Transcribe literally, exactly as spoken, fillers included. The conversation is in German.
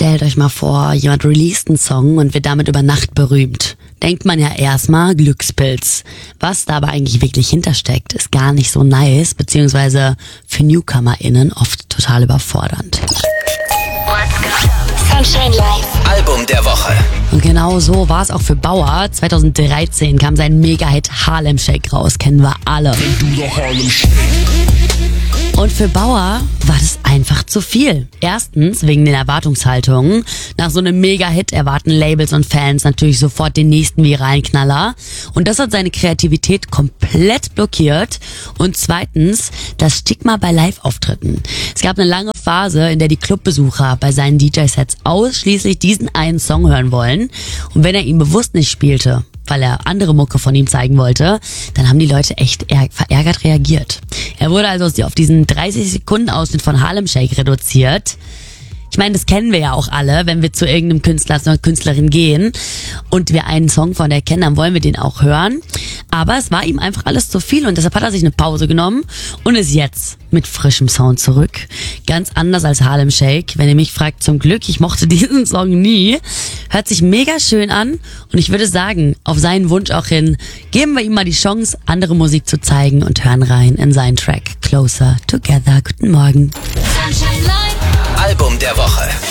Stellt euch mal vor, jemand released einen Song und wird damit über Nacht berühmt. Denkt man ja erstmal Glückspilz. Was da aber eigentlich wirklich hintersteckt, ist gar nicht so nice, beziehungsweise für NewcomerInnen oft total überfordernd. Sunshine Live. Album der Woche. Und genau so war es auch für Bauer. zweitausenddreizehn kam sein Mega-Hit Harlem Shake raus, kennen wir alle. Und für Bauer war das einfach zu viel. Erstens wegen den Erwartungshaltungen. Nach so einem Mega-Hit erwarten Labels und Fans natürlich sofort den nächsten viralen Knaller. Und das hat seine Kreativität komplett blockiert. Und zweitens das Stigma bei Live-Auftritten. Es gab eine lange Phase, in der die Clubbesucher bei seinen D J-Sets ausschließlich diesen einen Song hören wollen. Und wenn er ihn bewusst nicht spielte, weil er andere Mucke von ihm zeigen wollte, dann haben die Leute echt verärgert reagiert. Er wurde also auf diesen dreißig Sekunden Ausschnitt von Harlem Shake reduziert. Ich meine, das kennen wir ja auch alle, wenn wir zu irgendeinem Künstler, zu einer Künstlerin gehen und wir einen Song von der kennen, dann wollen wir den auch hören. Aber es war ihm einfach alles zu viel und deshalb hat er sich eine Pause genommen und ist jetzt mit frischem Sound zurück. Ganz anders als Harlem Shake. Wenn ihr mich fragt, zum Glück, ich mochte diesen Song nie. Hört sich mega schön an und ich würde sagen, auf seinen Wunsch auch hin, geben wir ihm mal die Chance, andere Musik zu zeigen und hören rein in seinen Track Closer Together. Guten Morgen. Sunshine Live. Album der Woche.